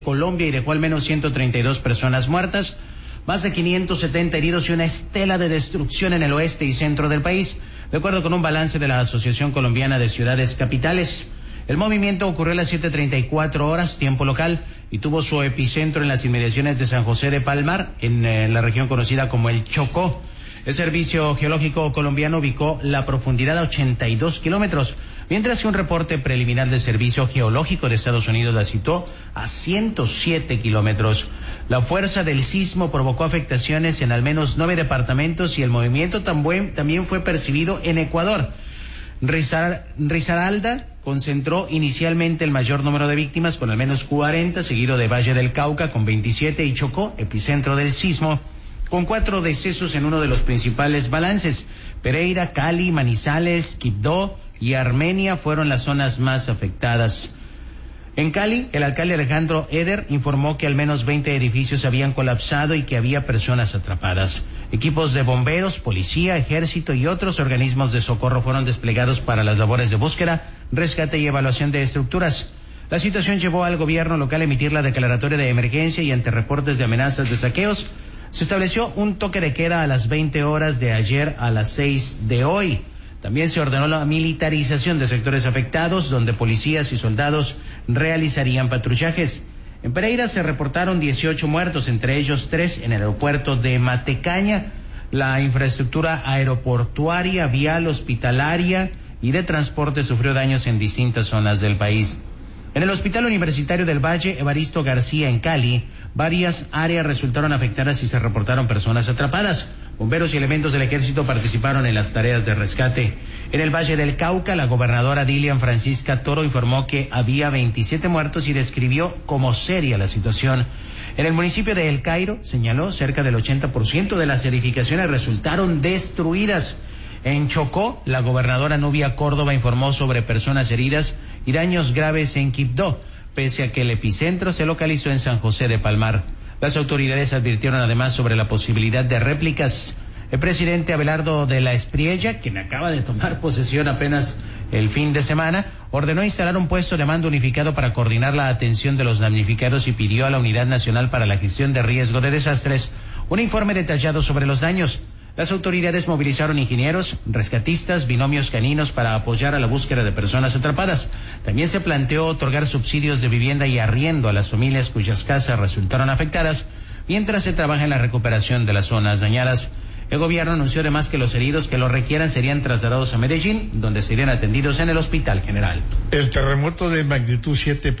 Colombia y dejó al menos 132 personas muertas, más de 570 heridos y una estela de destrucción en el oeste y centro del país, de acuerdo con un balance de la Asociación Colombiana de Ciudades Capitales. El movimiento ocurrió a las 7:34 horas, tiempo local, y tuvo su epicentro en las inmediaciones de San José de Palmar, en la región conocida como el Chocó. El Servicio Geológico Colombiano ubicó la profundidad a 82 kilómetros, mientras que un reporte preliminar del Servicio Geológico de Estados Unidos la situó a 107 kilómetros. La fuerza del sismo provocó afectaciones en al menos 9 departamentos y el movimiento también fue percibido en Ecuador. Risaralda concentró inicialmente el mayor número de víctimas con al menos 40, seguido de Valle del Cauca con 27 y Chocó, epicentro del sismo, con 4 decesos en uno de los principales balances. Pereira, Cali, Manizales, Quibdó y Armenia fueron las zonas más afectadas. En Cali, el alcalde Alejandro Eder informó que al menos 20 edificios habían colapsado y que había personas atrapadas. Equipos de bomberos, policía, ejército y otros organismos de socorro fueron desplegados para las labores de búsqueda, rescate y evaluación de estructuras. La situación llevó al gobierno local a emitir la declaratoria de emergencia y ante reportes de amenazas de saqueos, se estableció un toque de queda a las 20 horas de ayer a las 6 de hoy. También se ordenó la militarización de sectores afectados, donde policías y soldados realizarían patrullajes. En Pereira se reportaron 18 muertos, entre ellos 3 en el aeropuerto de Matecaña. La infraestructura aeroportuaria, vial, hospitalaria y de transporte sufrió daños en distintas zonas del país. En el Hospital Universitario del Valle, Evaristo García, en Cali, varias áreas resultaron afectadas y se reportaron personas atrapadas. Bomberos y elementos del ejército participaron en las tareas de rescate. En el Valle del Cauca, la gobernadora Dilian Francisca Toro informó que había 27 muertos y describió como seria la situación. En el municipio de El Cairo, señaló, cerca del 80% de las edificaciones resultaron destruidas. En Chocó, la gobernadora Nubia Córdoba informó sobre personas heridas y daños graves en Quibdó, pese a que el epicentro se localizó en San José de Palmar. Las autoridades advirtieron además sobre la posibilidad de réplicas. El presidente Abelardo de la Espriella, quien acaba de tomar posesión apenas el fin de semana, ordenó instalar un puesto de mando unificado para coordinar la atención de los damnificados y pidió a la Unidad Nacional para la Gestión de Riesgo de Desastres un informe detallado sobre los daños. Las autoridades movilizaron ingenieros, rescatistas, binomios caninos para apoyar a la búsqueda de personas atrapadas. También se planteó otorgar subsidios de vivienda y arriendo a las familias cuyas casas resultaron afectadas, mientras se trabaja en la recuperación de las zonas dañadas. El gobierno anunció además que los heridos que lo requieran serían trasladados a Medellín, donde serían atendidos en el Hospital General. El terremoto de magnitud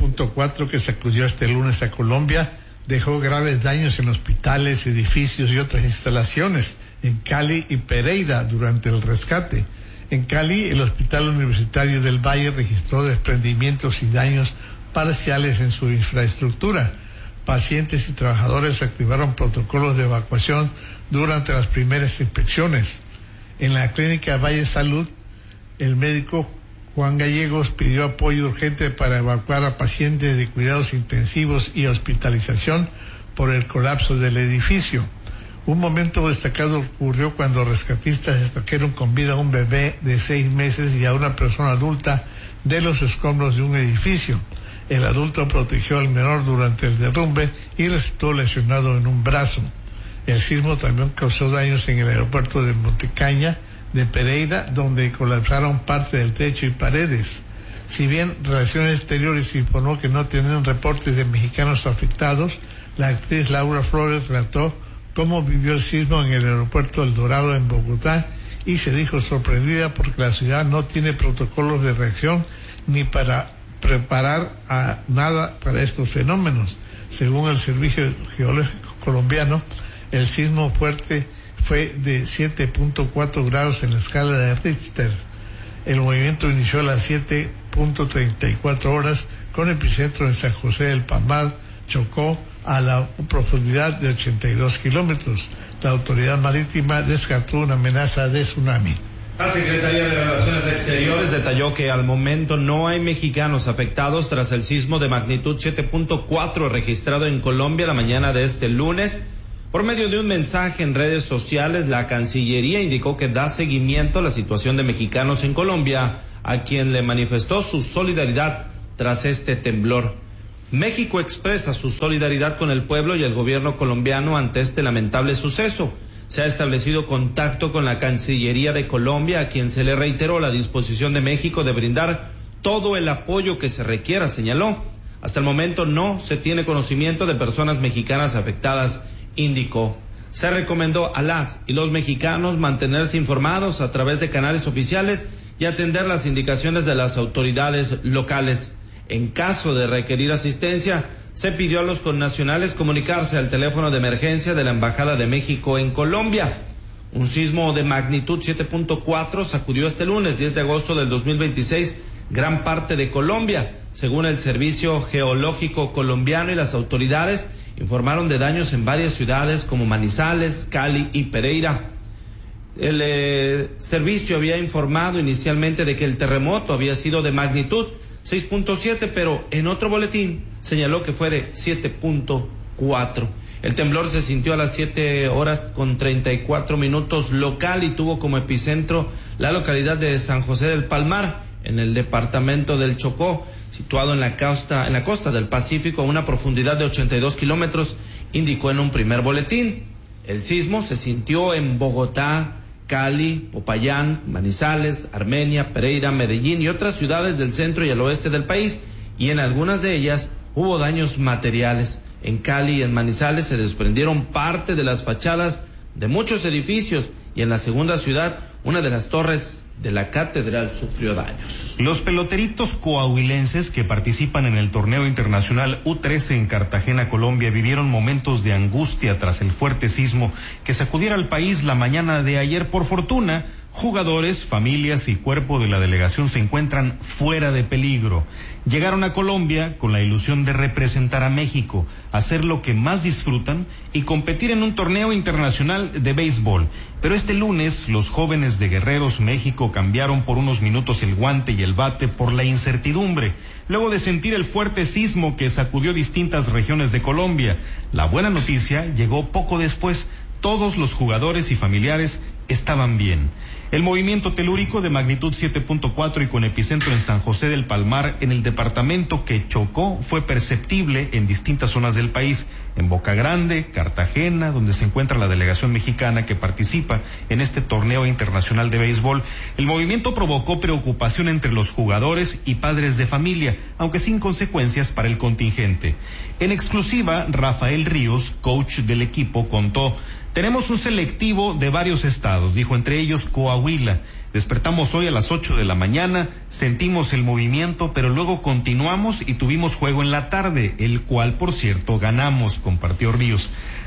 7.4 que sacudió este lunes a Colombia dejó graves daños en hospitales, edificios y otras instalaciones en Cali y Pereira durante el rescate. En Cali, el Hospital Universitario del Valle registró desprendimientos y daños parciales en su infraestructura. Pacientes y trabajadores activaron protocolos de evacuación durante las primeras inspecciones. En la clínica Valle Salud, el médico Juan Gallegos pidió apoyo urgente para evacuar a pacientes de cuidados intensivos y hospitalización por el colapso del edificio. Un momento destacado ocurrió cuando rescatistas extrajeron con vida a un bebé de 6 meses y a una persona adulta de los escombros de un edificio. El adulto protegió al menor durante el derrumbe y resultó lesionado en un brazo. El sismo también causó daños en el aeropuerto de Matecaña de Pereira, donde colapsaron parte del techo y paredes. Si bien Relaciones Exteriores informó que no tienen reportes de mexicanos afectados, la actriz Laura Flores relató cómo vivió el sismo en el aeropuerto El Dorado en Bogotá y se dijo sorprendida porque la ciudad no tiene protocolos de reacción ni para preparar a nada para estos fenómenos. Según el Servicio Geológico Colombiano, el sismo fuerte fue de 7.4 grados en la escala de Richter. El movimiento inició a las 7:34 horas con epicentro en San José del Palmar, Chocó, a la profundidad de 82 kilómetros. La autoridad marítima descartó una amenaza de tsunami. La Secretaría de Relaciones Exteriores detalló que al momento no hay mexicanos afectados tras el sismo de magnitud 7.4 registrado en Colombia la mañana de este lunes. Por medio de un mensaje en redes sociales, la Cancillería indicó que da seguimiento a la situación de mexicanos en Colombia, a quien le manifestó su solidaridad tras este temblor. México expresa su solidaridad con el pueblo y el gobierno colombiano ante este lamentable suceso. Se ha establecido contacto con la Cancillería de Colombia, a quien se le reiteró la disposición de México de brindar todo el apoyo que se requiera, señaló. Hasta el momento no se tiene conocimiento de personas mexicanas afectadas, indicó. Se recomendó a las y los mexicanos mantenerse informados a través de canales oficiales y atender las indicaciones de las autoridades locales. En caso de requerir asistencia, se pidió a los connacionales comunicarse al teléfono de emergencia de la Embajada de México en Colombia. Un sismo de magnitud 7.4 sacudió este lunes 10 de agosto del 2026 gran parte de Colombia. Según el Servicio Geológico Colombiano y las autoridades, informaron de daños en varias ciudades como Manizales, Cali y Pereira. El servicio había informado inicialmente de que el terremoto había sido de magnitud 6.7, pero en otro boletín señaló que fue de 7.4. El temblor se sintió a las 7:34 local y tuvo como epicentro la localidad de San José del Palmar, en el departamento del Chocó, situado en la costa del Pacífico a una profundidad de 82 kilómetros, indicó en un primer boletín. El sismo se sintió en Bogotá, Cali, Popayán, Manizales, Armenia, Pereira, Medellín y otras ciudades del centro y el oeste del país, y en algunas de ellas hubo daños materiales. En Cali y en Manizales se desprendieron parte de las fachadas de muchos edificios, y en la segunda ciudad una de las torres de la catedral sufrió daños. Los peloteritos coahuilenses que participan en el torneo internacional U13 en Cartagena, Colombia, vivieron momentos de angustia tras el fuerte sismo que sacudiera al país la mañana de ayer. Por fortuna, jugadores, familias y cuerpo de la delegación se encuentran fuera de peligro. Llegaron a Colombia con la ilusión de representar a México, hacer lo que más disfrutan y competir en un torneo internacional de béisbol. Pero este lunes, los jóvenes de Guerreros México cambiaron por unos minutos el guante y el bate por la incertidumbre, luego de sentir el fuerte sismo que sacudió distintas regiones de Colombia. La buena noticia llegó poco después. Todos los jugadores y familiares estaban bien. El movimiento telúrico de magnitud 7.4 y con epicentro en San José del Palmar, en el departamento que chocó, fue perceptible en distintas zonas del país. En Boca Grande, Cartagena, donde se encuentra la delegación mexicana que participa en este torneo internacional de béisbol, el movimiento provocó preocupación entre los jugadores y padres de familia, aunque sin consecuencias para el contingente. En exclusiva, Rafael Ríos, coach del equipo, contó: tenemos un selectivo de varios estados, dijo, entre ellos Coahuila. Despertamos hoy a las 8 de la mañana, sentimos el movimiento, pero luego continuamos y tuvimos juego en la tarde, el cual, por cierto, ganamos, compartió Ríos.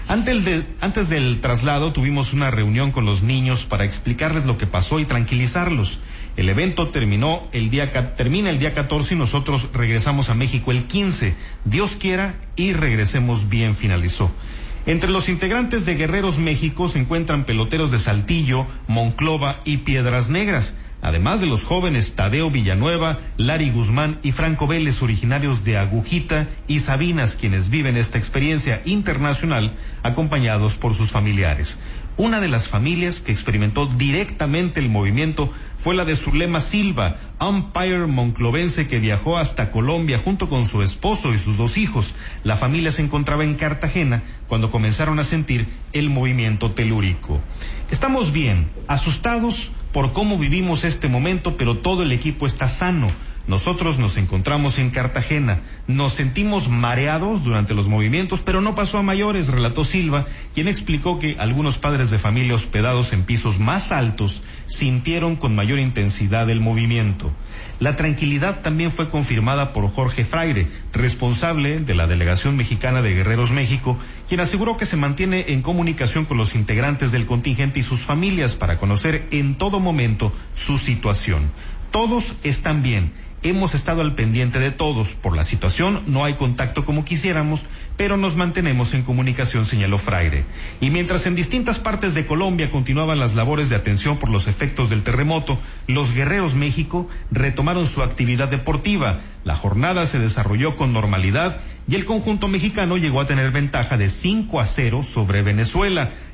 Antes del traslado tuvimos una reunión con los niños para explicarles lo que pasó y tranquilizarlos. El evento termina el día 14 y nosotros regresamos a México el 15. Dios quiera y regresemos bien, finalizó. Entre los integrantes de Guerreros México se encuentran peloteros de Saltillo, Monclova y Piedras Negras, además de los jóvenes Tadeo Villanueva, Lari Guzmán y Franco Vélez, originarios de Agujita y Sabinas, quienes viven esta experiencia internacional acompañados por sus familiares. Una de las familias que experimentó directamente el movimiento fue la de Zulema Silva, umpire monclovense que viajó hasta Colombia junto con su esposo y sus 2 hijos. La familia se encontraba en Cartagena cuando comenzaron a sentir el movimiento telúrico. Estamos bien, asustados por cómo vivimos este momento, pero todo el equipo está sano. Nosotros nos encontramos en Cartagena, nos sentimos mareados durante los movimientos, pero no pasó a mayores, relató Silva, quien explicó que algunos padres de familia hospedados en pisos más altos sintieron con mayor intensidad el movimiento. La tranquilidad también fue confirmada por Jorge Fraire, responsable de la delegación mexicana de Guerreros México, quien aseguró que se mantiene en comunicación con los integrantes del contingente y sus familias para conocer en todo momento su situación. Todos están bien. Hemos estado al pendiente de todos. Por la situación no hay contacto como quisiéramos, pero nos mantenemos en comunicación, señaló Fraire. Y mientras en distintas partes de Colombia continuaban las labores de atención por los efectos del terremoto, los Guerreros México retomaron su actividad deportiva. La jornada se desarrolló con normalidad y el conjunto mexicano llegó a tener ventaja de 5-0 sobre Venezuela.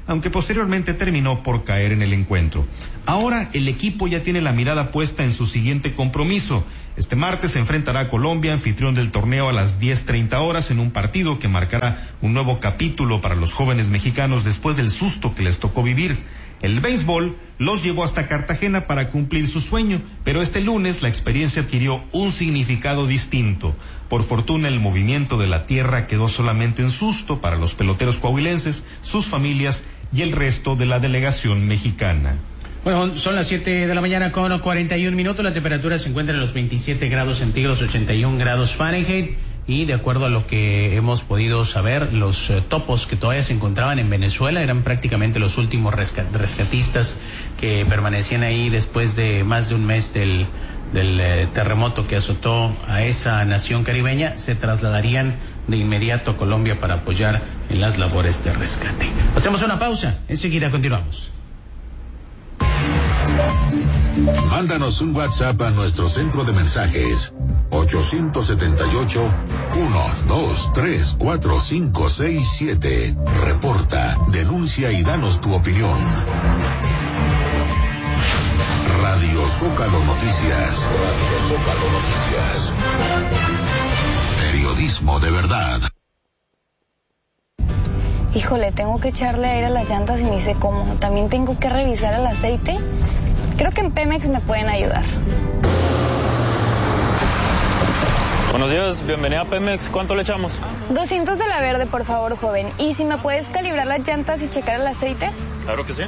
aunque posteriormente terminó por caer en el encuentro. Ahora el equipo ya tiene la mirada puesta en su siguiente compromiso. Este martes se enfrentará a Colombia, anfitrión del torneo, a las 10:30 horas, en un partido que marcará un nuevo capítulo para los jóvenes mexicanos después del susto que les tocó vivir. El béisbol los llevó hasta Cartagena para cumplir su sueño, pero este lunes la experiencia adquirió un significado distinto. Por fortuna, el movimiento de la tierra quedó solamente en susto para los peloteros coahuilenses, sus familias y el resto de la delegación mexicana. Bueno, son las 7 de la mañana con 41 minutos. La temperatura se encuentra en los 27 grados centígrados, 81 grados Fahrenheit. Y de acuerdo a lo que hemos podido saber, los topos que todavía se encontraban en Venezuela eran prácticamente los últimos rescatistas que permanecían ahí después de más de un mes del terremoto que azotó a esa nación caribeña. Se trasladarían de inmediato a Colombia para apoyar en las labores de rescate. Hacemos una pausa, enseguida continuamos. Mándanos un WhatsApp a nuestro centro de mensajes 878-123-4567. Reporta, denuncia y danos tu opinión. Radio Zócalo Noticias. Radio Zócalo Noticias. Periodismo de verdad. Híjole, tengo que echarle aire a las llantas y ni sé cómo. También tengo que revisar el aceite. Creo que en Pemex me pueden ayudar. Buenos días, bienvenida a Pemex. ¿Cuánto le echamos? 200 de la verde, por favor, joven. ¿Y si me puedes calibrar las llantas y checar el aceite? Claro que sí.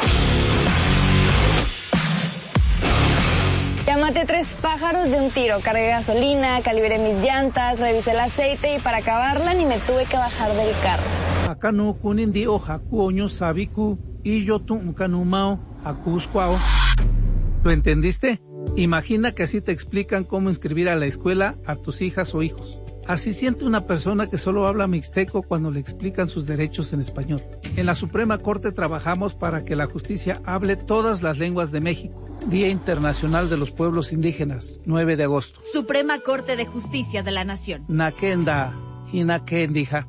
Ya maté 3 pájaros de un tiro. Cargué gasolina, calibré mis llantas, revisé el aceite y para acabarla ni me tuve que bajar del carro. Acá no kunindi o jacuoño sabiku y yo tu canumao acuscuao. ¿Lo entendiste? Imagina que así te explican cómo inscribir a la escuela a tus hijas o hijos. Así siente una persona que solo habla mixteco cuando le explican sus derechos en español. En la Suprema Corte trabajamos para que la justicia hable todas las lenguas de México. Día Internacional de los Pueblos Indígenas, 9 de agosto. Suprema Corte de Justicia de la Nación. Nakenda, Hinakendija.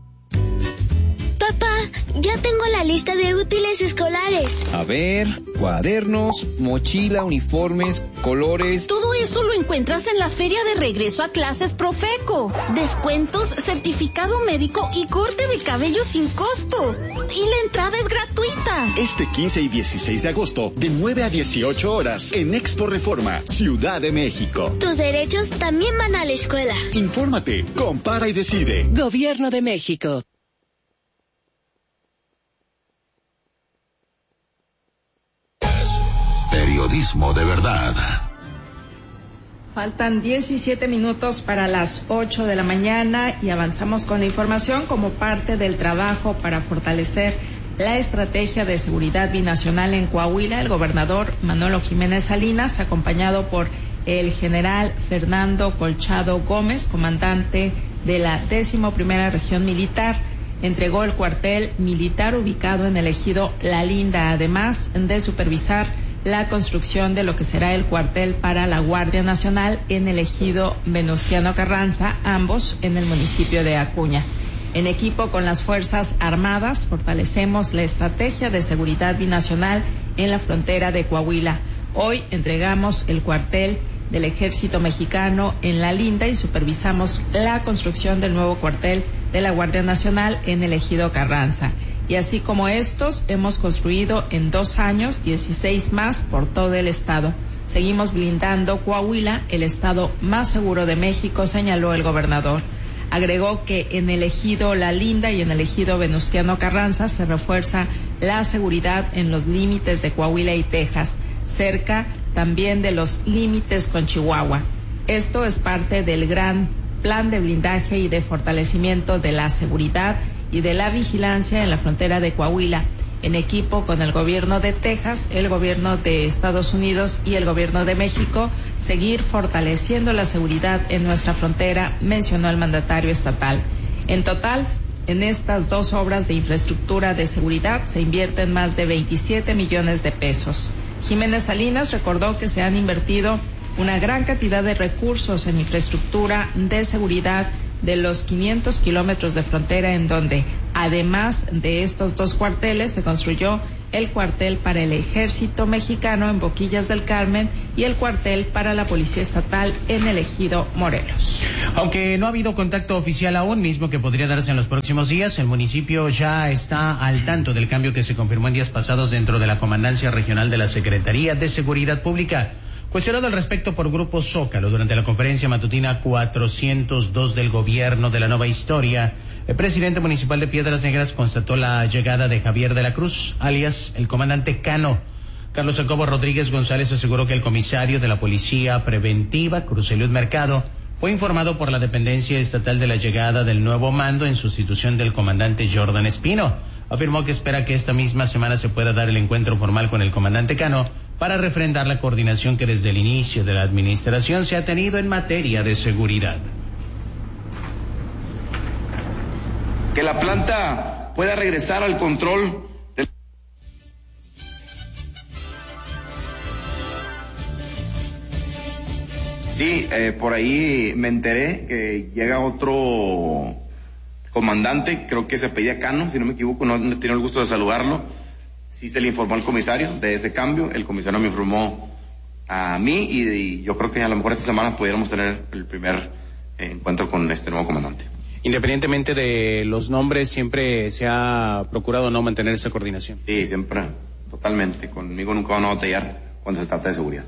Papá, ya tengo la lista de útiles escolares. A ver, cuadernos, mochila, uniformes, colores. Todo eso lo encuentras en la feria de regreso a clases Profeco. Descuentos, certificado médico y corte de cabello sin costo. Y la entrada es gratuita. Este 15 y 16 de agosto, de 9 a 18 horas, en Expo Reforma, Ciudad de México. Tus derechos también van a la escuela. Infórmate, compara y decide. Gobierno de México. Periodismo de verdad. Faltan 17 minutos para las 8 de la mañana y avanzamos con la información como parte del trabajo para fortalecer la estrategia de seguridad binacional en Coahuila. El gobernador Manolo Jiménez Salinas, acompañado por el general Fernando Colchado Gómez, comandante de la 11ª Región Militar, entregó el cuartel militar ubicado en el ejido La Linda, además de supervisar la construcción de lo que será el cuartel para la Guardia Nacional en el ejido Venustiano Carranza, ambos en el municipio de Acuña. En equipo con las Fuerzas Armadas, fortalecemos la estrategia de seguridad binacional en la frontera de Coahuila. Hoy entregamos el cuartel del Ejército Mexicano en La Linda y supervisamos la construcción del nuevo cuartel de la Guardia Nacional en el ejido Carranza. Y así como estos, hemos construido en 2 años 16 más por todo el estado. Seguimos blindando Coahuila, el estado más seguro de México, señaló el gobernador. Agregó que en el ejido La Linda y en el ejido Venustiano Carranza se refuerza la seguridad en los límites de Coahuila y Texas, cerca también de los límites con Chihuahua. Esto es parte del gran plan de blindaje y de fortalecimiento de la seguridad y de la vigilancia en la frontera de Coahuila, en equipo con el gobierno de Texas, el gobierno de Estados Unidos y el gobierno de México, seguir fortaleciendo la seguridad en nuestra frontera, mencionó el mandatario estatal. En total, en estas 2 obras de infraestructura de seguridad se invierten más de 27 millones de pesos. Jiménez Salinas recordó que se han invertido una gran cantidad de recursos en infraestructura de seguridad de los 500 kilómetros de frontera en donde Además de estos 2 cuarteles, se construyó el cuartel para el Ejército Mexicano en Boquillas del Carmen y el cuartel para la Policía Estatal en el Ejido Morelos. Aunque no ha habido contacto oficial aún, mismo que podría darse en los próximos días, el municipio ya está al tanto del cambio que se confirmó en días pasados dentro de la Comandancia Regional de la Secretaría de Seguridad Pública. Cuestionado al respecto por Grupo Zócalo durante la conferencia matutina 402 del Gobierno de la Nueva Historia, el presidente municipal de Piedras Negras constató la llegada de Javier de la Cruz, alias el comandante Cano. Carlos Jacobo Rodríguez González aseguró que el comisario de la Policía Preventiva, Cruz Eliud Mercado, fue informado por la dependencia estatal de la llegada del nuevo mando en sustitución del comandante Jordan Espino. Afirmó que espera que esta misma semana se pueda dar el encuentro formal con el comandante Cano para refrendar la coordinación que desde el inicio de la administración se ha tenido en materia de seguridad. Que la planta pueda regresar al control del... Sí, por ahí me enteré que llega otro comandante, creo que se apellida Cano, si no me equivoco, no he tenido el gusto de saludarlo. Sí se le informó al comisario de ese cambio, el comisario me informó a mí y yo creo que a lo mejor esta semana pudiéramos tener el primer encuentro con este nuevo comandante. Independientemente de los nombres, siempre se ha procurado no mantener esa coordinación. Sí, siempre, totalmente. Conmigo nunca van a batallar cuando se trata de seguridad.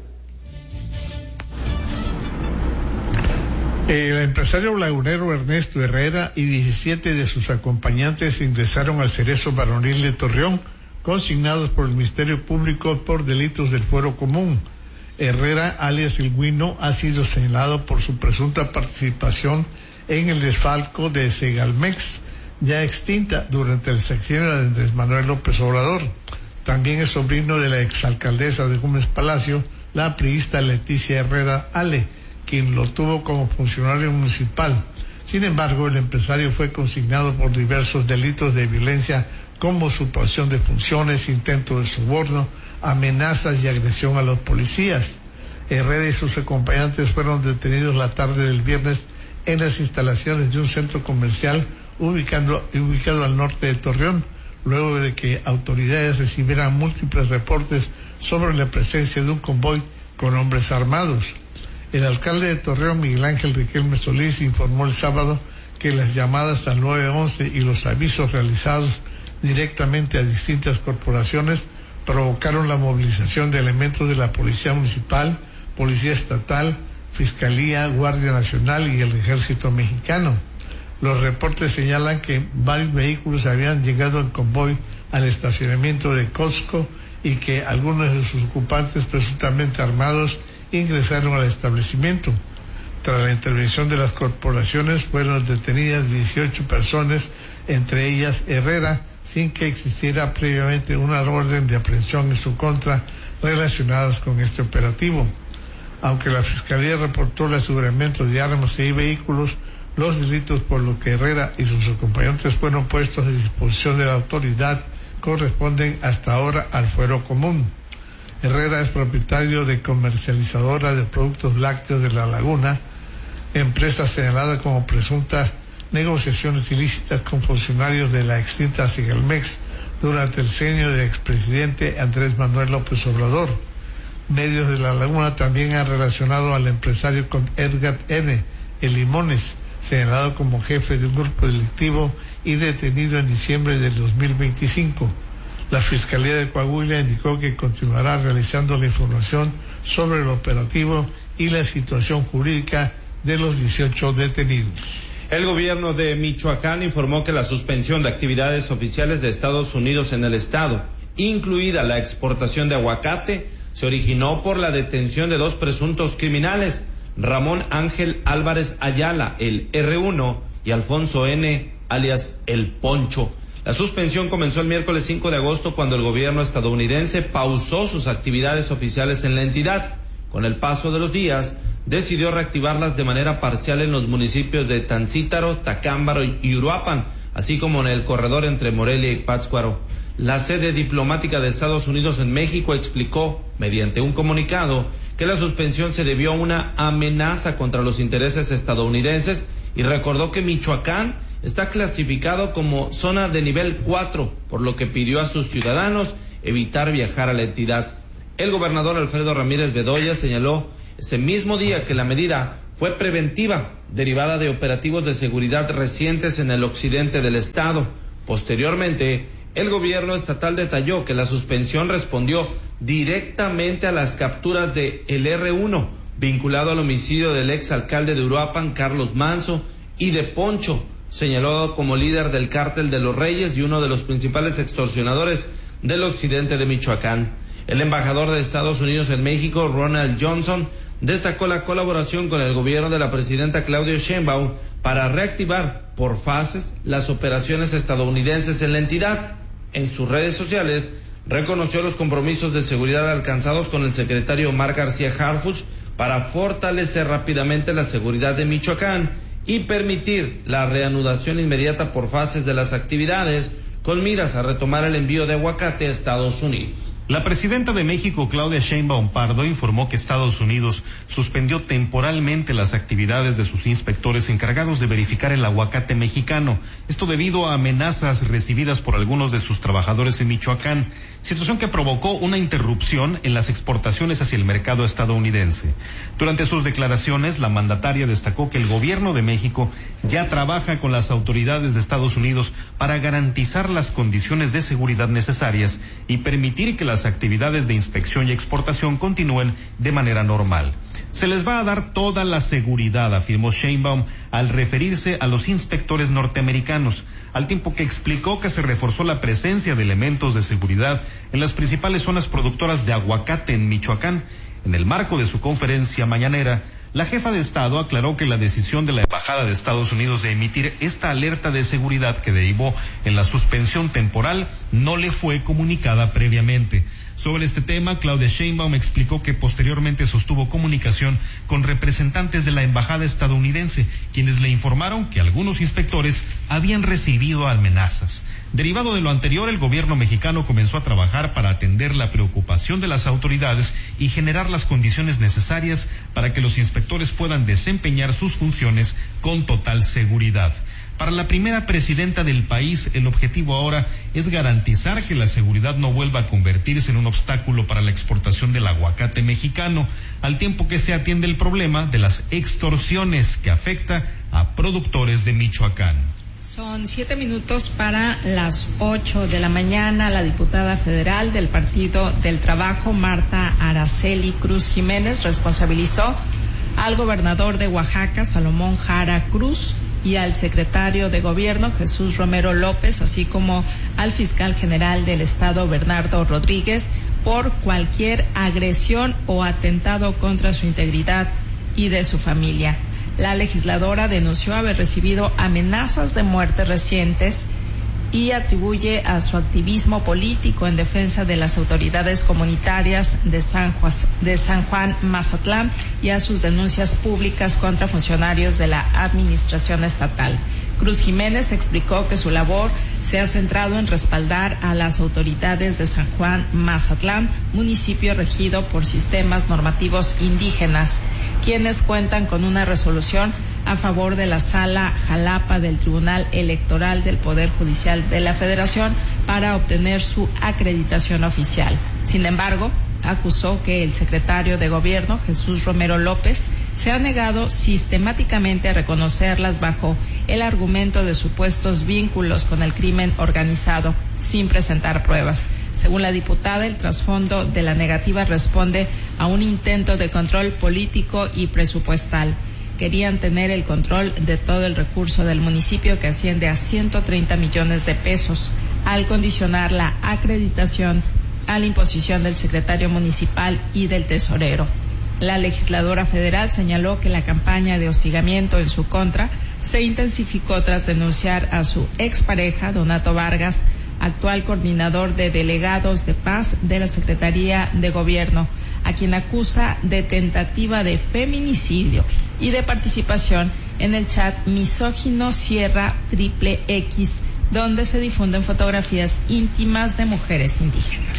El empresario lagunero Ernesto Herrera y 17 de sus acompañantes ingresaron al Cerezo Varonil de Torreón, consignados por el Ministerio Público por delitos del fuero común. Herrera, alias El Guino, ha sido señalado por su presunta participación en el desfalco de Segalmex, ya extinta durante el sexenio de Andrés Manuel López Obrador. También es sobrino de la exalcaldesa de Gómez Palacio, la priista Leticia Herrera Ale, quien lo tuvo como funcionario municipal. Sin embargo, el empresario fue consignado por diversos delitos de violencia como usurpación de funciones, intento de soborno, amenazas y agresión a los policías. Herrera y sus acompañantes fueron detenidos la tarde del viernes en las instalaciones de un centro comercial ubicado al norte de Torreón, luego de que autoridades recibieran múltiples reportes sobre la presencia de un convoy con hombres armados. El alcalde de Torreón, Miguel Ángel Riquelme Solís, informó el sábado que las llamadas al 911 y los avisos realizados directamente a distintas corporaciones provocaron la movilización de elementos de la Policía Municipal, Policía Estatal, Fiscalía, Guardia Nacional y el Ejército Mexicano. Los reportes señalan que varios vehículos habían llegado en convoy al estacionamiento de Costco y que algunos de sus ocupantes presuntamente armados ingresaron al establecimiento. Tras la intervención de las corporaciones fueron detenidas 18 personas, entre ellas Herrera, sin que existiera previamente una orden de aprehensión en su contra relacionadas con este operativo. Aunque la Fiscalía reportó el aseguramiento de armas y vehículos, los delitos por los que Herrera y sus acompañantes fueron puestos a disposición de la autoridad corresponden hasta ahora al fuero común. Herrera es propietario de Comercializadora de Productos Lácteos de La Laguna, empresa señalada como presunta negociaciones ilícitas con funcionarios de la extinta Segalmex durante el sexenio del expresidente Andrés Manuel López Obrador. Medios de La Laguna también han relacionado al empresario con Edgar N. El Limones, señalado como jefe de un grupo delictivo y detenido en diciembre del 2025. La Fiscalía de Coahuila indicó que continuará realizando la información sobre el operativo y la situación jurídica de los 18 detenidos. El gobierno de Michoacán informó que la suspensión de actividades oficiales de Estados Unidos en el estado, incluida la exportación de aguacate, se originó por la detención de 2 presuntos criminales, Ramón Ángel Álvarez Ayala, el R1, y Alfonso N., alias El Poncho. La suspensión comenzó el miércoles 5 de agosto cuando el gobierno estadounidense pausó sus actividades oficiales en la entidad. Con el paso de los días, decidió reactivarlas de manera parcial en los municipios de Tancítaro, Tacámbaro y Uruapan, así como en el corredor entre Morelia y Pátzcuaro. La sede diplomática de Estados Unidos en México explicó, mediante un comunicado, que la suspensión se debió a una amenaza contra los intereses estadounidenses y recordó que Michoacán está clasificado como zona de nivel 4, por lo que pidió a sus ciudadanos evitar viajar a la entidad. El gobernador Alfredo Ramírez Bedoya señaló ese mismo día que la medida fue preventiva, derivada de operativos de seguridad recientes en el occidente del estado. Posteriormente, el gobierno estatal detalló que la suspensión respondió directamente a las capturas de el R1, vinculado al homicidio del exalcalde de Uruapan, Carlos Manso, y de Poncho, señalado como líder del cártel de los Reyes y uno de los principales extorsionadores del occidente de Michoacán. El embajador de Estados Unidos en México, Ronald Johnson, destacó la colaboración con el gobierno de la presidenta Claudia Sheinbaum para reactivar por fases las operaciones estadounidenses en la entidad. En sus redes sociales reconoció los compromisos de seguridad alcanzados con el secretario Omar García Harfuch para fortalecer rápidamente la seguridad de Michoacán y permitir la reanudación inmediata por fases de las actividades con miras a retomar el envío de aguacate a Estados Unidos. La presidenta de México, Claudia Sheinbaum Pardo, informó que Estados Unidos suspendió temporalmente las actividades de sus inspectores encargados de verificar el aguacate mexicano. Esto debido a amenazas recibidas por algunos de sus trabajadores en Michoacán, situación que provocó una interrupción en las exportaciones hacia el mercado estadounidense. Durante sus declaraciones, la mandataria destacó que el gobierno de México ya trabaja con las autoridades de Estados Unidos para garantizar las condiciones de seguridad necesarias y permitir que las actividades de inspección y exportación continúen de manera normal. Se les va a dar toda la seguridad, afirmó Sheinbaum al referirse a los inspectores norteamericanos, al tiempo que explicó que se reforzó la presencia de elementos de seguridad en las principales zonas productoras de aguacate en Michoacán. En el marco de su conferencia mañanera, la jefa de Estado aclaró que la decisión de la Embajada de Estados Unidos de emitir esta alerta de seguridad que derivó en la suspensión temporal no le fue comunicada previamente. Sobre este tema, Claudia Sheinbaum explicó que posteriormente sostuvo comunicación con representantes de la embajada estadounidense, quienes le informaron que algunos inspectores habían recibido amenazas. Derivado de lo anterior, el gobierno mexicano comenzó a trabajar para atender la preocupación de las autoridades y generar las condiciones necesarias para que los inspectores puedan desempeñar sus funciones con total seguridad. Para la primera presidenta del país, el objetivo ahora es garantizar que la seguridad no vuelva a convertirse en un obstáculo para la exportación del aguacate mexicano, al tiempo que se atiende el problema de las extorsiones que afecta a productores de Michoacán. Son 7 minutos para las 8 de la mañana. La diputada federal del Partido del Trabajo, Marta Araceli Cruz Jiménez, responsabilizó al gobernador de Oaxaca, Salomón Jara Cruz, y al secretario de Gobierno, Jesús Romero López, así como al fiscal general del Estado, Bernardo Rodríguez, por cualquier agresión o atentado contra su integridad y de su familia. La legisladora denunció haber recibido amenazas de muerte recientes y atribuye a su activismo político en defensa de las autoridades comunitarias de San Juan Mazatlán y a sus denuncias públicas contra funcionarios de la administración estatal. Cruz Jiménez explicó que su labor se ha centrado en respaldar a las autoridades de San Juan Mazatlán, municipio regido por sistemas normativos indígenas, quienes cuentan con una resolución a favor de la Sala Jalapa del Tribunal Electoral del Poder Judicial de la Federación para obtener su acreditación oficial. Sin embargo, acusó que el secretario de Gobierno, Jesús Romero López, se ha negado sistemáticamente a reconocerlas bajo el argumento de supuestos vínculos con el crimen organizado, sin presentar pruebas. Según la diputada, el trasfondo de la negativa responde a un intento de control político y presupuestal. Querían tener el control de todo el recurso del municipio, que asciende a 130 millones de pesos, al condicionar la acreditación a la imposición del secretario municipal y del tesorero. La legisladora federal señaló que la campaña de hostigamiento en su contra se intensificó tras denunciar a su expareja, Donato Vargas, actual coordinador de delegados de paz de la Secretaría de Gobierno, a quien acusa de tentativa de feminicidio y de participación en el chat misógino Sierra XXX, donde se difunden fotografías íntimas de mujeres indígenas.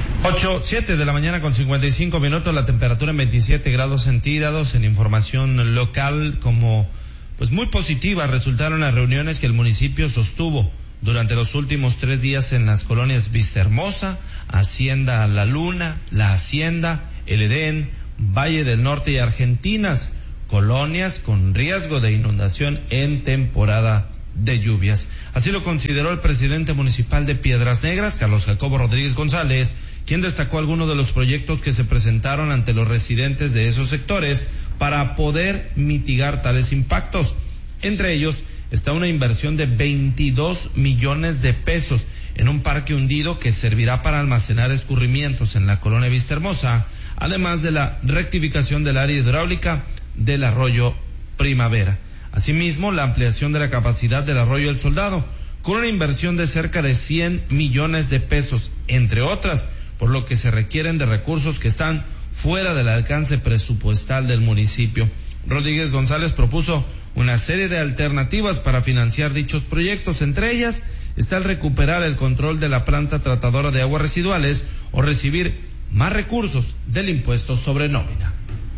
7 de la mañana con 55 minutos, la temperatura en 27 grados centígrados. En información local, como pues muy positivas resultaron las reuniones que el municipio sostuvo durante los últimos 3 días en las colonias Vistahermosa, Hacienda La Luna, La Hacienda, El Edén, Valle del Norte y Argentinas, colonias con riesgo de inundación en temporada de lluvias. Así lo consideró el presidente municipal de Piedras Negras, Carlos Jacobo Rodríguez González, quien destacó algunos de los proyectos que se presentaron ante los residentes de esos sectores para poder mitigar tales impactos. Entre ellos está una inversión de 22 millones de pesos en un parque hundido que servirá para almacenar escurrimientos en la colonia Vistahermosa, además de la rectificación del área hidráulica del arroyo Primavera. Asimismo, la ampliación de la capacidad del arroyo El Soldado, con una inversión de cerca de 100 millones de pesos, entre otras, por lo que se requieren de recursos que están fuera del alcance presupuestal del municipio. Rodríguez González propuso una serie de alternativas para financiar dichos proyectos. Entre ellas está el recuperar el control de la planta tratadora de aguas residuales o recibir más recursos del impuesto sobre nómina.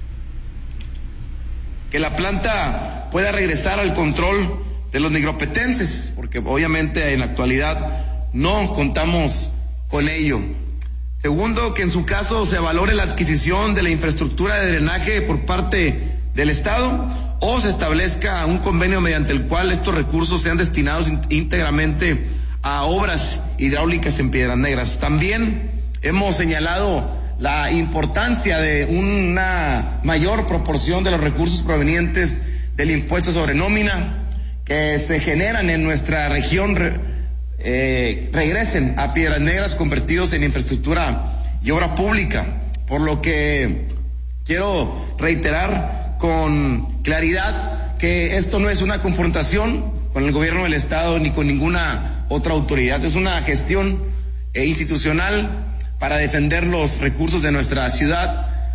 Que la planta pueda regresar al control de los nigropetenses, porque obviamente en la actualidad no contamos con ello. Segundo, que en su caso se valore la adquisición de la infraestructura de drenaje por parte del Estado o se establezca un convenio mediante el cual estos recursos sean destinados íntegramente a obras hidráulicas en Piedras Negras. También hemos señalado la importancia de una mayor proporción de los recursos provenientes del impuesto sobre nómina que se generan en nuestra región regresen a Piedras Negras convertidos en infraestructura y obra pública, por lo que quiero reiterar con claridad que esto no es una confrontación con el gobierno del Estado ni con ninguna otra autoridad, es una gestión institucional para defender los recursos de nuestra ciudad.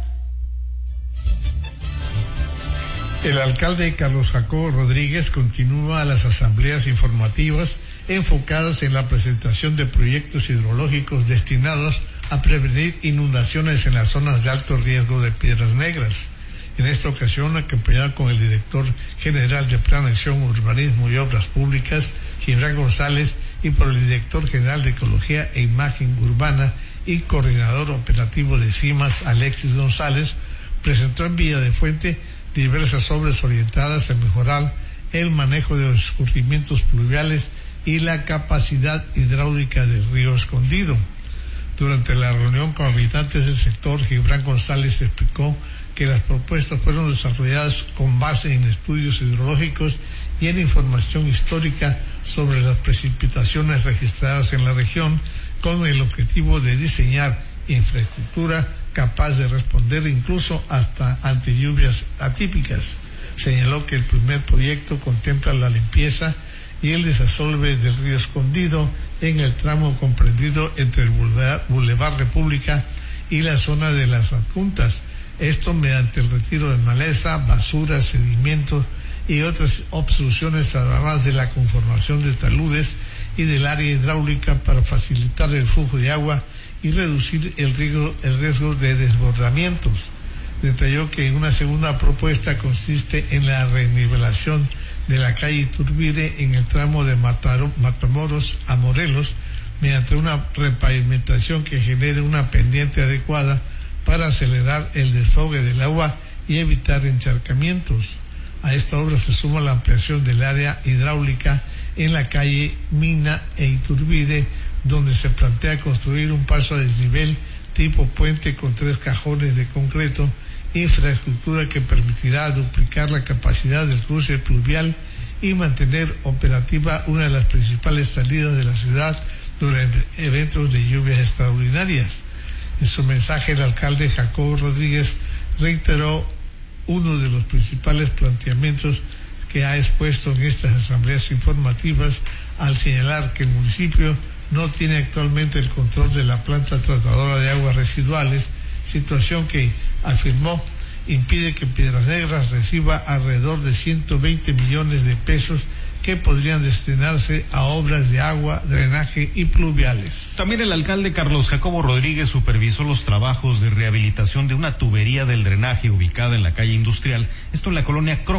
El alcalde Carlos Jacobo Rodríguez continúa las asambleas informativas enfocadas en la presentación de proyectos hidrológicos destinados a prevenir inundaciones en las zonas de alto riesgo de Piedras Negras. En esta ocasión, acompañado con el director general de Planeación, Urbanismo y Obras Públicas, Gibran González, y por el director general de Ecología e Imagen Urbana y coordinador operativo de CIMAS, Alexis González, presentó en Villa de Fuente diversas obras orientadas a mejorar el manejo de los escurrimientos pluviales y la capacidad hidráulica del río Escondido. Durante la reunión con habitantes del sector, Gibran González explicó que las propuestas fueron desarrolladas con base en estudios hidrológicos y en información histórica sobre las precipitaciones registradas en la región, con el objetivo de diseñar infraestructura capaz de responder incluso hasta ante lluvias atípicas. Señaló que el primer proyecto contempla la limpieza y el desasolve del río Escondido en el tramo comprendido entre el Boulevard República y la zona de las adjuntas. Esto mediante el retiro de maleza, basura, sedimentos y otras obstrucciones, además de la conformación de taludes y del área hidráulica para facilitar el flujo de agua y reducir el riesgo de desbordamientos. Detalló que una segunda propuesta consiste en la renivelación de la calle Iturbide en el tramo de Matamoros a Morelos mediante una repavimentación que genere una pendiente adecuada para acelerar el desfogue del agua y evitar encharcamientos. A esta obra se suma la ampliación del área hidráulica en la calle Mina e Iturbide, donde se plantea construir un paso a desnivel tipo puente con 3 cajones de concreto, infraestructura que permitirá duplicar la capacidad del cruce pluvial y mantener operativa una de las principales salidas de la ciudad durante eventos de lluvias extraordinarias. En su mensaje, el alcalde Jacobo Rodríguez reiteró uno de los principales planteamientos que ha expuesto en estas asambleas informativas al señalar que el municipio no tiene actualmente el control de la planta tratadora de aguas residuales, situación que, afirmó, impide que Piedras Negras reciba alrededor de 120 millones de pesos que podrían destinarse a obras de agua, drenaje y pluviales. También el alcalde Carlos Jacobo Rodríguez supervisó los trabajos de rehabilitación de una tubería del drenaje ubicada en la calle Industrial, esto en la colonia Croc,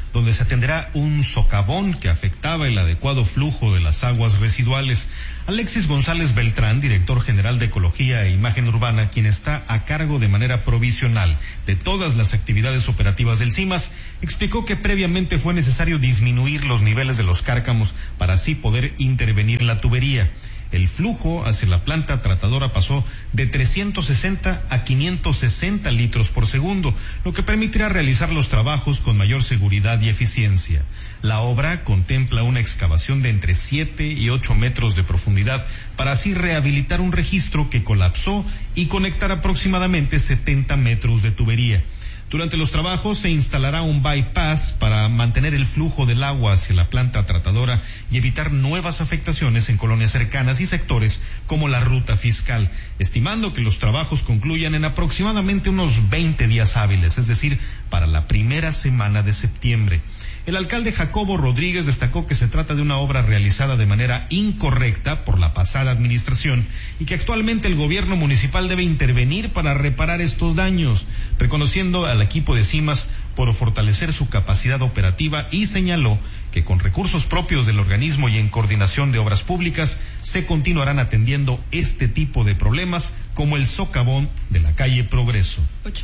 donde se atenderá un socavón que afectaba el adecuado flujo de las aguas residuales. Alexis González Beltrán, director general de Ecología e Imagen Urbana, quien está a cargo de manera provisional de todas las actividades operativas del CIMAS, explicó que previamente fue necesario disminuir los niveles de los cárcamos para así poder intervenir en la tubería. El flujo hacia la planta tratadora pasó de 360 a 560 litros por segundo, lo que permitirá realizar los trabajos con mayor seguridad y eficiencia. La obra contempla una excavación de entre 7 y 8 metros de profundidad para así rehabilitar un registro que colapsó y conectar aproximadamente 70 metros de tubería. Durante los trabajos se instalará un bypass para mantener el flujo del agua hacia la planta tratadora y evitar nuevas afectaciones en colonias cercanas y sectores como la ruta fiscal, estimando que los trabajos concluyan en aproximadamente unos 20 días hábiles, es decir, para la primera semana de septiembre. El alcalde Jacobo Rodríguez destacó que se trata de una obra realizada de manera incorrecta por la pasada administración y que actualmente el gobierno municipal debe intervenir para reparar estos daños, reconociendo al equipo de CIMAS por fortalecer su capacidad operativa y señaló que con recursos propios del organismo y en coordinación de obras públicas se continuarán atendiendo este tipo de problemas como el socavón de la calle Progreso.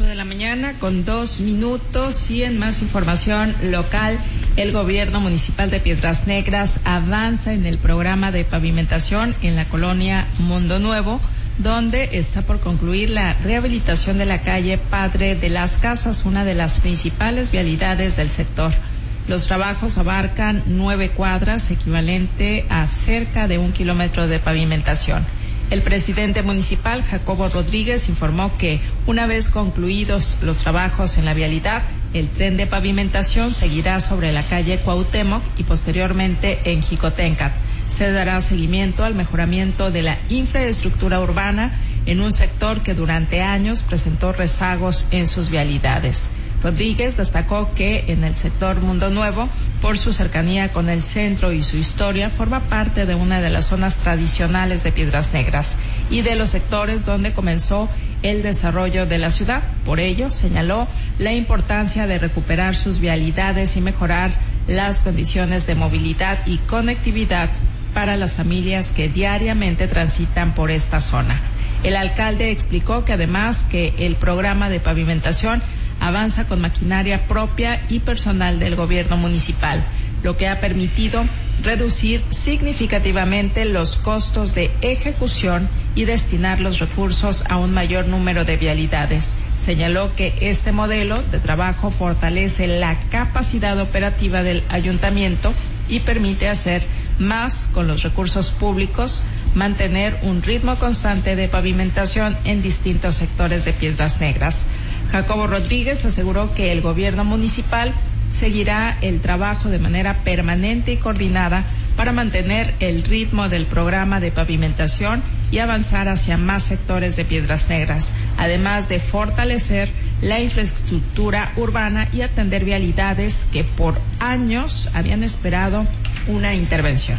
8:02 y en más información local, el gobierno municipal de Piedras Negras avanza en el programa de pavimentación en la colonia Mundo Nuevo, donde está por concluir la rehabilitación de la calle Padre de las Casas, una de las principales vialidades del sector. Los trabajos abarcan 9 cuadras, equivalente a cerca de 1 kilómetro de pavimentación. El presidente municipal, Jacobo Rodríguez, informó que una vez concluidos los trabajos en la vialidad, el tren de pavimentación seguirá sobre la calle Cuauhtémoc y posteriormente en Jicotencat. Se dará seguimiento al mejoramiento de la infraestructura urbana en un sector que durante años presentó rezagos en sus vialidades. Rodríguez destacó que en el sector Mundo Nuevo, por su cercanía con el centro y su historia, forma parte de una de las zonas tradicionales de Piedras Negras y de los sectores donde comenzó el desarrollo de la ciudad. Por ello, señaló la importancia de recuperar sus vialidades y mejorar las condiciones de movilidad y conectividad para las familias que diariamente transitan por esta zona. El alcalde explicó que además que el programa de pavimentación avanza con maquinaria propia y personal del gobierno municipal, lo que ha permitido reducir significativamente los costos de ejecución y destinar los recursos a un mayor número de vialidades. Señaló que este modelo de trabajo fortalece la capacidad operativa del ayuntamiento y permite hacer más con los recursos públicos, mantener un ritmo constante de pavimentación en distintos sectores de Piedras Negras. Jacobo Rodríguez aseguró que el gobierno municipal seguirá el trabajo de manera permanente y coordinada para mantener el ritmo del programa de pavimentación y avanzar hacia más sectores de Piedras Negras, además de fortalecer la infraestructura urbana y atender vialidades que por años habían esperado una intervención.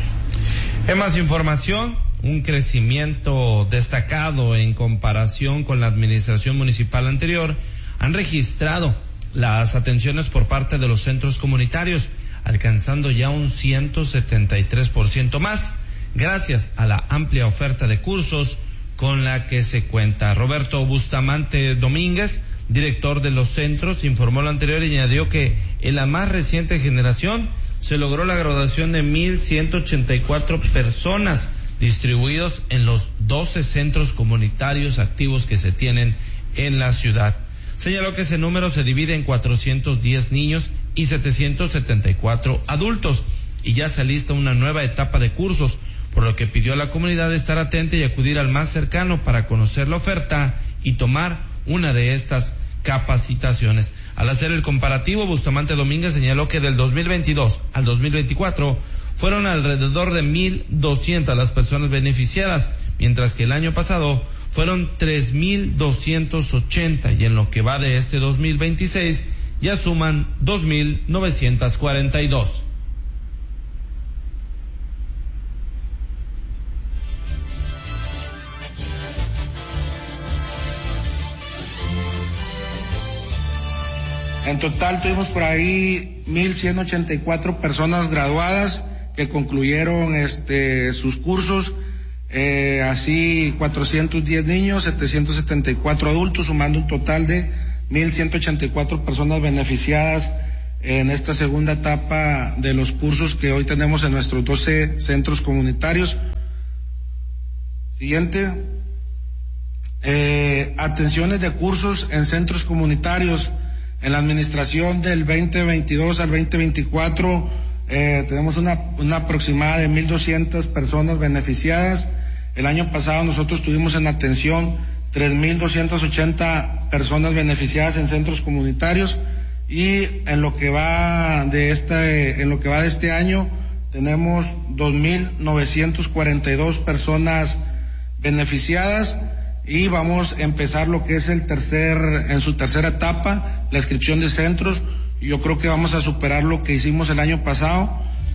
En más información, un crecimiento destacado en comparación con la administración municipal anterior han registrado las atenciones por parte de los centros comunitarios, alcanzando ya un 173% más, gracias a la amplia oferta de cursos con la que se cuenta. Roberto Bustamante Domínguez, director de los centros, informó lo anterior y añadió que en la más reciente generación se logró la graduación de 1,184 personas distribuidos en los 12 centros comunitarios activos que se tienen en la ciudad. Señaló que ese número se divide en 410 niños y 774 adultos y ya se alista una nueva etapa de cursos, por lo que pidió a la comunidad estar atenta y acudir al más cercano para conocer la oferta y tomar una de estas capacitaciones. Al hacer el comparativo, Bustamante Domínguez señaló que del 2022 al 2024 fueron alrededor de 1,200 las personas beneficiadas, mientras que el año pasado fueron 3,280 y en lo que va de este 2026 ya suman 2,942. En total tuvimos por ahí 1,184 personas graduadas que concluyeron sus cursos, así 410 niños, 774 adultos, sumando un total de 1,184 personas beneficiadas en esta segunda etapa de los cursos que hoy tenemos en nuestros 12 centros comunitarios. Siguiente. Atenciones de cursos en centros comunitarios. En la administración del 2022 al 2024 tenemos una aproximada de 1,200 personas beneficiadas. El año pasado nosotros tuvimos en atención 3,280 personas beneficiadas en centros comunitarios, y en lo que va de este año tenemos 2,942 personas beneficiadas, y vamos a empezar lo que es en su tercera etapa, la inscripción de centros. Yo creo que vamos a superar lo que hicimos el año pasado.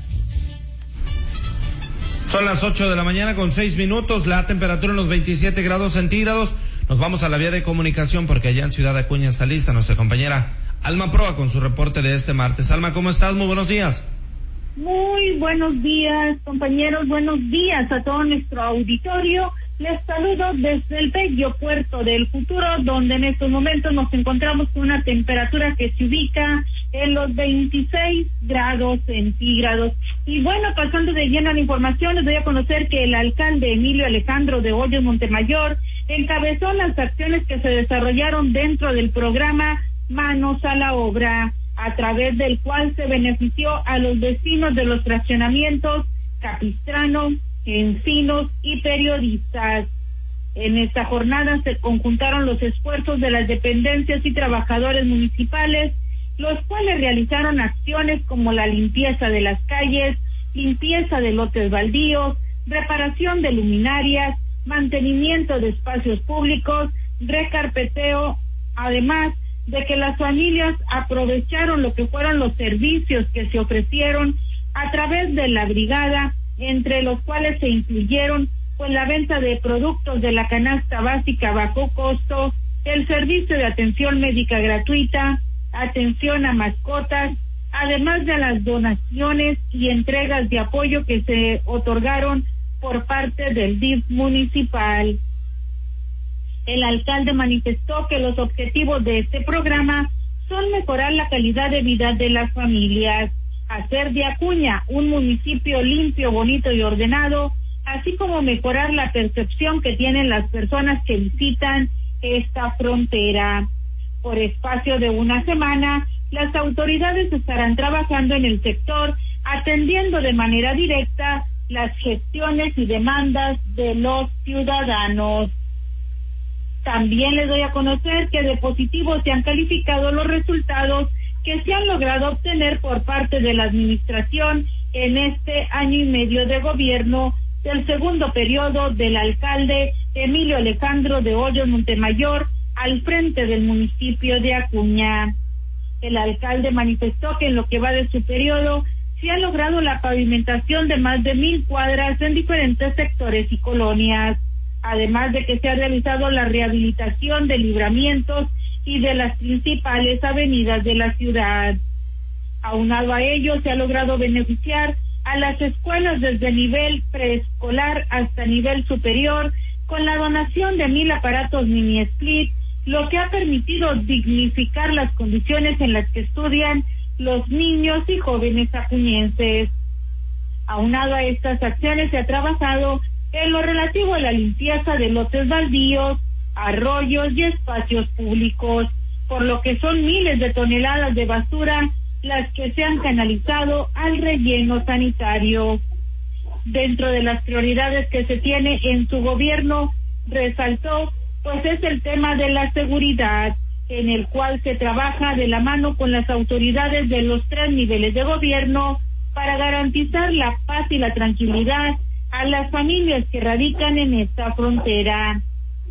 Son las 8:06 a.m, la temperatura en los 27 grados centígrados. Nos vamos a la vía de comunicación porque allá en Ciudad Acuña está lista nuestra compañera Alma Proa con su reporte de este martes. Alma, ¿cómo estás? Muy buenos días. Muy buenos días, compañeros, buenos días a todo nuestro auditorio. Les saludo desde el bello puerto del Futuro, donde en estos momentos nos encontramos con una temperatura que se ubica en los 26 grados centígrados. Y bueno, pasando de lleno a la información, les doy a conocer que el alcalde Emilio Alejandro de Hoyos Montemayor encabezó las acciones que se desarrollaron dentro del programa Manos a la Obra, a través del cual se benefició a los vecinos de los fraccionamientos Capistrano, Encinos y Periodistas. En esta jornada se conjuntaron los esfuerzos de las dependencias y trabajadores municipales, los cuales realizaron acciones como la limpieza de las calles, limpieza de lotes baldíos, reparación de luminarias, mantenimiento de espacios públicos, recarpeteo, además de que las familias aprovecharon lo que fueron los servicios que se ofrecieron a través de la brigada, entre los cuales se incluyeron pues la venta de productos de la canasta básica bajo costo, el servicio de atención médica gratuita, atención a mascotas, además de las donaciones y entregas de apoyo que se otorgaron por parte del DIF municipal. El alcalde manifestó que los objetivos de este programa son mejorar la calidad de vida de las familias, hacer de Acuña un municipio limpio, bonito y ordenado, así como mejorar la percepción que tienen las personas que visitan esta frontera. Por espacio de una semana, las autoridades estarán trabajando en el sector, atendiendo de manera directa las gestiones y demandas de los ciudadanos. También les doy a conocer que de positivo se han calificado los resultados que se han logrado obtener por parte de la administración en este año y medio de gobierno del segundo periodo del alcalde Emilio Alejandro de Hoyos Montemayor al frente del municipio de Acuña. El alcalde manifestó que en lo que va de su periodo se ha logrado la pavimentación de más de 1,000 cuadras en diferentes sectores y colonias, además de que se ha realizado la rehabilitación de libramientos y de las principales avenidas de la ciudad. Aunado a ello, se ha logrado beneficiar a las escuelas desde nivel preescolar hasta nivel superior con la donación de 1,000 aparatos mini split, lo que ha permitido dignificar las condiciones en las que estudian los niños y jóvenes acuñenses. Aunado a estas acciones, se ha trabajado en lo relativo a la limpieza de lotes baldíos, arroyos y espacios públicos, por lo que son miles de toneladas de basura las que se han canalizado al relleno sanitario. Dentro de las prioridades que se tiene en su gobierno, resaltó, pues es el tema de la seguridad, en el cual se trabaja de la mano con las autoridades de los 3 niveles de gobierno para garantizar la paz y la tranquilidad a las familias que radican en esta frontera.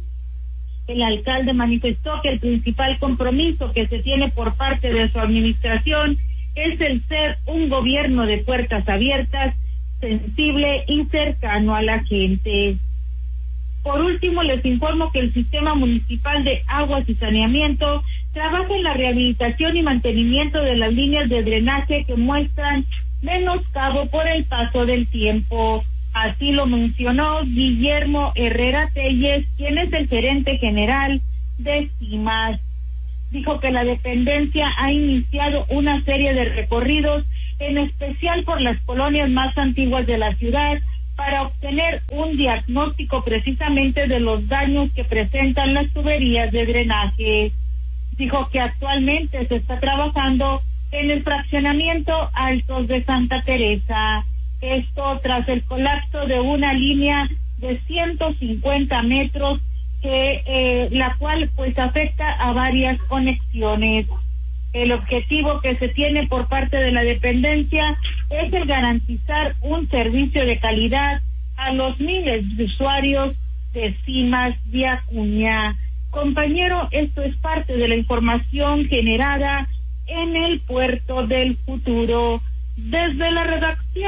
El alcalde manifestó que el principal compromiso que se tiene por parte de su administración es el ser un gobierno de puertas abiertas, sensible y cercano a la gente. Por último, les informo que el Sistema Municipal de Aguas y Saneamiento trabaja en la rehabilitación y mantenimiento de las líneas de drenaje que muestran menoscabo por el paso del tiempo. Así lo mencionó Guillermo Herrera Telles, quien es el gerente general de CIMAS. Dijo que la dependencia ha iniciado una serie de recorridos, en especial por las colonias más antiguas de la ciudad, para obtener un diagnóstico precisamente de los daños que presentan las tuberías de drenaje. Dijo que actualmente se está trabajando en el fraccionamiento Altos de Santa Teresa. Esto tras el colapso de una línea de 150 metros la cual pues afecta a varias conexiones. El objetivo que se tiene por parte de la dependencia es el garantizar un servicio de calidad a los miles de usuarios de CIMAS de Acuña. Compañero, esto es parte de la información generada en el Puerto del Futuro. Desde la redacción